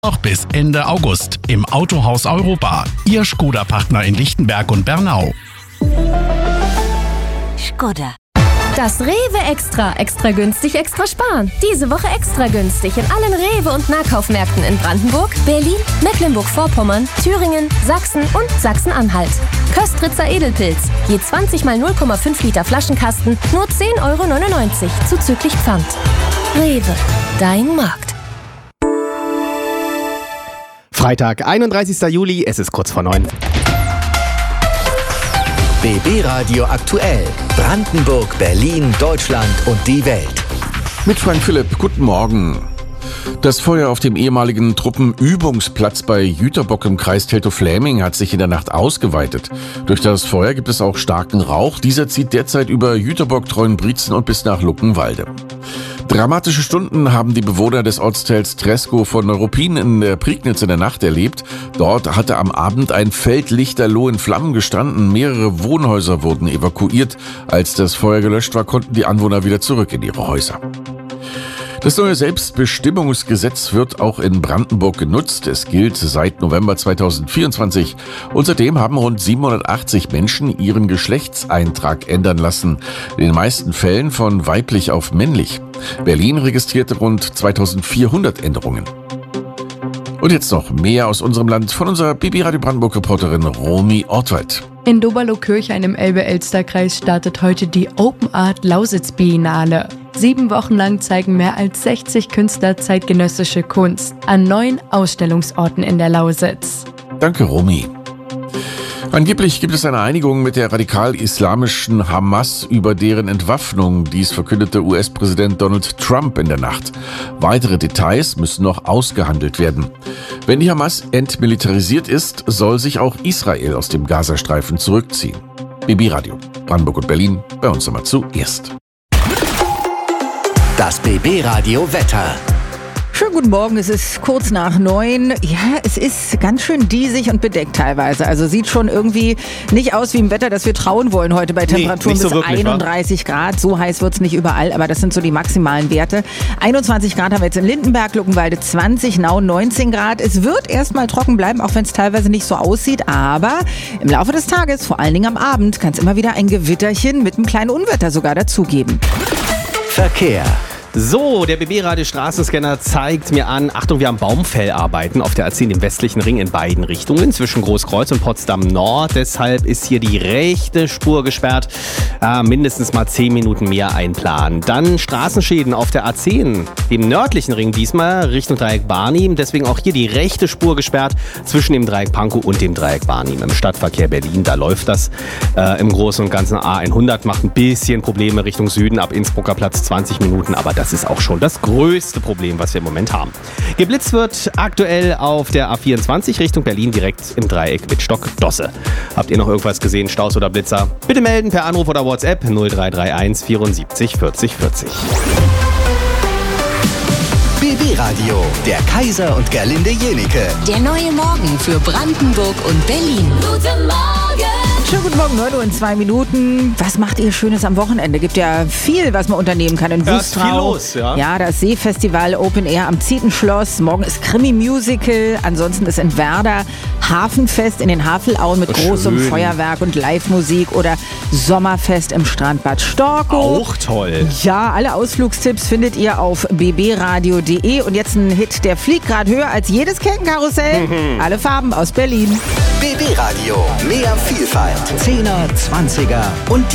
Noch bis Ende August im Autohaus Europa. Ihr Škoda-Partner in Lichtenberg und Bernau. Škoda. Das Rewe Extra. Extra günstig, extra sparen. Diese Woche extra günstig in allen Rewe- und Nahkaufmärkten in Brandenburg, Berlin, Mecklenburg-Vorpommern, Thüringen, Sachsen und Sachsen-Anhalt. Köstritzer Edelpilz. Je 20 mal 0,5 Liter Flaschenkasten, nur 10,99 € zuzüglich Pfand. Rewe. Dein Markt. Freitag, 31. Juli, es ist kurz vor 9. BB Radio aktuell. Brandenburg, Berlin, Deutschland und die Welt. Mit Frank Philipp, guten Morgen. Das Feuer auf dem ehemaligen Truppenübungsplatz bei Jüterbock im Kreis Teltow-Fläming hat sich in der Nacht ausgeweitet. Durch das Feuer gibt es auch starken Rauch. Dieser zieht derzeit über Jüterbock, Treuenbrietzen und bis nach Luckenwalde. Dramatische Stunden haben die Bewohner des Ortsteils Treskow von Neuruppin in der Prignitz in der Nacht erlebt. Dort hatte am Abend ein Feld lichterloh in Flammen gestanden. Mehrere Wohnhäuser wurden evakuiert. Als das Feuer gelöscht war, konnten die Anwohner wieder zurück in ihre Häuser. Das neue Selbstbestimmungsgesetz wird auch in Brandenburg genutzt. Es gilt seit November 2024. Und seitdem haben rund 780 Menschen ihren Geschlechtseintrag ändern lassen. In den meisten Fällen von weiblich auf männlich. Berlin registrierte rund 2400 Änderungen. Und jetzt noch mehr aus unserem Land von unserer BB Radio Brandenburg-Reporterin Romy Ortwald. In Doberloh-Kirchhain im Elbe-Elster-Kreis startet heute die Open Art Lausitz Biennale. 7 Wochen lang zeigen mehr als 60 Künstler zeitgenössische Kunst an 9 Ausstellungsorten in der Lausitz. Danke, Romy. Angeblich gibt es eine Einigung mit der radikal-islamischen Hamas über deren Entwaffnung. Dies verkündete US-Präsident Donald Trump in der Nacht. Weitere Details müssen noch ausgehandelt werden. Wenn die Hamas entmilitarisiert ist, soll sich auch Israel aus dem Gazastreifen zurückziehen. BB Radio, Brandenburg und Berlin, bei uns immer zuerst. Das BB Radio Wetter. Schönen guten Morgen, es ist kurz nach 9. Ja, es ist ganz schön diesig und bedeckt teilweise. Also sieht schon irgendwie nicht aus wie im Wetter, das wir trauen wollen heute bei Temperaturen nicht so bis wirklich, 31 Grad. So heiß wird es nicht überall, aber das sind so die maximalen Werte. 21 Grad haben wir jetzt in Lindenberg, Luckenwalde 20, Nau 19 Grad. Es wird erstmal trocken bleiben, auch wenn es teilweise nicht so aussieht. Aber im Laufe des Tages, vor allen Dingen am Abend, kann es immer wieder ein Gewitterchen mit einem kleinen Unwetter sogar dazugeben. Verkehr. So, der BB-Radio Straßenscanner zeigt mir an, Achtung, wir haben Baumfellarbeiten auf der A10 im westlichen Ring in beiden Richtungen, zwischen Großkreuz und Potsdam Nord. Deshalb ist hier die rechte Spur gesperrt. Mindestens mal 10 Minuten mehr einplanen. Dann Straßenschäden auf der A10, dem nördlichen Ring diesmal, Richtung Dreieck Barnim. Deswegen auch hier die rechte Spur gesperrt zwischen dem Dreieck Pankow und dem Dreieck Barnim. Im Stadtverkehr Berlin, da läuft das im Großen und Ganzen. A100 macht ein bisschen Probleme Richtung Süden, ab Innsbrucker Platz 20 Minuten, aber das ist auch schon das größte Problem, was wir im Moment haben. Geblitzt wird aktuell auf der A24 Richtung Berlin direkt im Dreieck Wittstock-Dosse. Habt ihr noch irgendwas gesehen, Staus oder Blitzer? Bitte melden per Anruf oder WhatsApp 0331 74 40 40. BB Radio, der Kaiser und Gerlinde Jenike. Der neue Morgen für Brandenburg und Berlin. Guten Morgen! Schönen guten Morgen, 9 Uhr und 2 Minuten. Was macht ihr Schönes am Wochenende? Gibt ja viel, was man unternehmen kann in Ja, Wustrau. ist viel los, ja. Ja, das Seefestival Open Air am Zietenschloss. Morgen ist Krimi-Musical. Ansonsten ist in Werder Hafenfest in den Havelauen mit großem schön. Feuerwerk und Live-Musik oder Sommerfest im Strandbad Storkow. Auch toll. Ja, alle Ausflugstipps findet ihr auf bbradio.de. Und jetzt ein Hit, der fliegt gerade höher als jedes Kettenkarussell. Alle Farben aus Berlin. BB Radio, mehr Vielfalt. 10er, 20er und